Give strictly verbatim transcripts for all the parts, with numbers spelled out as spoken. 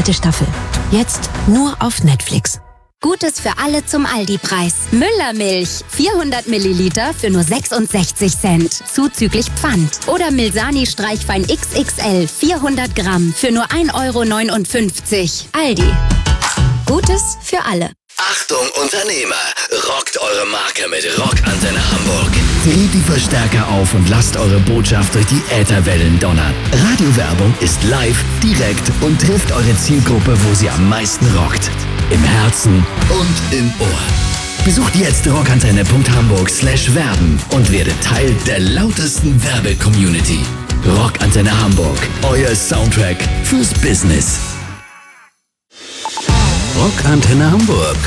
zweite Staffel. Jetzt nur auf Netflix. Gutes für alle zum Aldi-Preis. Müllermilch, vierhundert Milliliter für nur sechsundsechzig Cent, zuzüglich Pfand. Oder Milsani Streichwein X X L, vierhundert Gramm für nur ein Euro neunundfünfzig. Aldi. Gutes für alle. Achtung Unternehmer, rockt eure Marke mit Rockantenne Hamburg. Dreht die Verstärker auf und lasst eure Botschaft durch die Ätherwellen donnern. Radiowerbung ist live, direkt und trifft eure Zielgruppe, wo sie am meisten rockt. Im Herzen und im Ohr. Besucht jetzt rockantenne punkt hamburg slash werben und werdet Teil der lautesten Werbe-Community. Rockantenne Hamburg, euer Soundtrack fürs Business. Rockantenne Hamburg.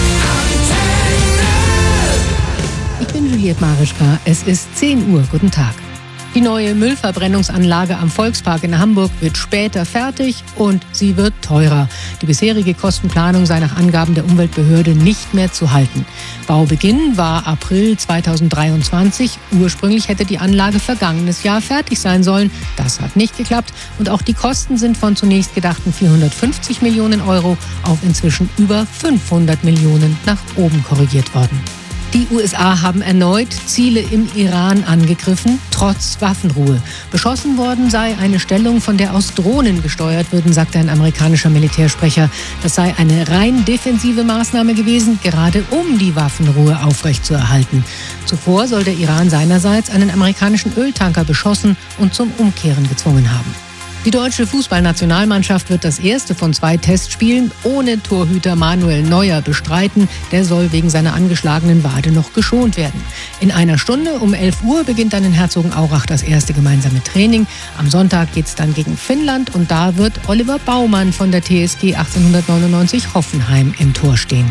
Ich bin Juliette Marischka. Es ist zehn Uhr. Guten Tag. Die neue Müllverbrennungsanlage am Volkspark in Hamburg wird später fertig und sie wird teurer. Die bisherige Kostenplanung sei nach Angaben der Umweltbehörde nicht mehr zu halten. Baubeginn war April zweitausenddreiundzwanzig. Ursprünglich hätte die Anlage vergangenes Jahr fertig sein sollen. Das hat nicht geklappt und auch die Kosten sind von zunächst gedachten vierhundertfünfzig Millionen Euro auf inzwischen über fünfhundert Millionen nach oben korrigiert worden. Die U S A haben erneut Ziele im Iran angegriffen, trotz Waffenruhe. Beschossen worden sei eine Stellung, von der aus Drohnen gesteuert würden, sagte ein amerikanischer Militärsprecher. Das sei eine rein defensive Maßnahme gewesen, gerade um die Waffenruhe aufrechtzuerhalten. Zuvor soll der Iran seinerseits einen amerikanischen Öltanker beschossen und zum Umkehren gezwungen haben. Die deutsche Fußballnationalmannschaft wird das erste von zwei Testspielen ohne Torhüter Manuel Neuer bestreiten. Der soll wegen seiner angeschlagenen Wade noch geschont werden. In einer Stunde um elf Uhr beginnt dann in Herzogenaurach das erste gemeinsame Training. Am Sonntag geht's dann gegen Finnland und da wird Oliver Baumann von der T S G achtzehnhundertneunundneunzig Hoffenheim im Tor stehen.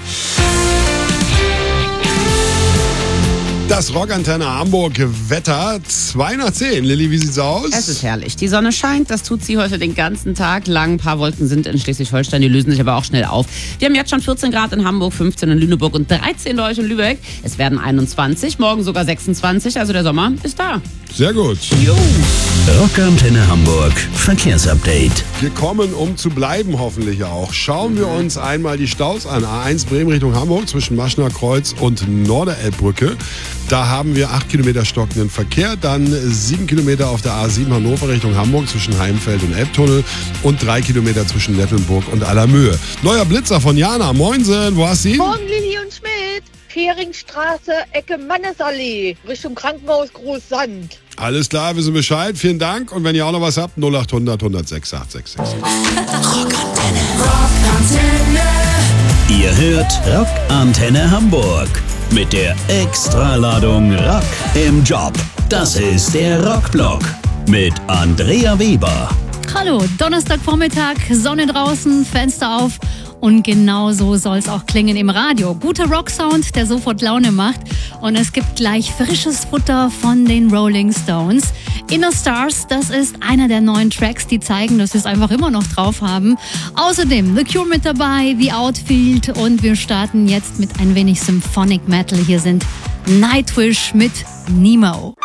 Das Rockantenne Hamburg Wetter, zwei nach zehn. Lilly, wie sieht's aus? Es ist herrlich. Die Sonne scheint, das tut sie heute den ganzen Tag lang. Ein paar Wolken sind in Schleswig-Holstein, die lösen sich aber auch schnell auf. Wir haben jetzt schon vierzehn Grad in Hamburg, fünfzehn in Lüneburg und dreizehn bei euch in Lübeck. Es werden einundzwanzig, morgen sogar sechsundzwanzig, also der Sommer ist da. Sehr gut. Jo. Rockantenne Hamburg, Verkehrsupdate. Gekommen, um zu bleiben, hoffentlich auch. Schauen wir uns einmal die Staus an. A eins Bremen Richtung Hamburg zwischen Maschner Kreuz und Norderelbbrücke. Da haben wir acht Kilometer stockenden Verkehr. Dann sieben Kilometer auf der A sieben Hannover Richtung Hamburg zwischen Heimfeld und Elbtunnel. Und drei Kilometer zwischen Nettelnburg und Allermöhe. Neuer Blitzer von Jana. Moinsen, wo hast du ihn? Morgen Lilly und Schmidt. Feringstraße, Ecke Mannesallee, Richtung Krankenhaus Großsand. Alles klar, wissen Bescheid. Vielen Dank. Und wenn ihr auch noch was habt, null acht hundert, hundertsechs, acht sechs sechs. Rockantenne. Rockantenne. Ihr hört Rockantenne Hamburg. Mit der Extraladung Rock im Job. Das ist der Rockblock mit Andrea Weber. Hallo, Donnerstagvormittag, Sonne draußen, Fenster auf und genau so soll es auch klingen im Radio. Guter Rocksound, der sofort Laune macht und es gibt gleich frisches Futter von den Rolling Stones. Inner Stars, das ist einer der neuen Tracks, die zeigen, dass sie es einfach immer noch drauf haben. Außerdem The Cure mit dabei, The Outfield und wir starten jetzt mit ein wenig Symphonic Metal. Hier sind Nightwish mit Nemo.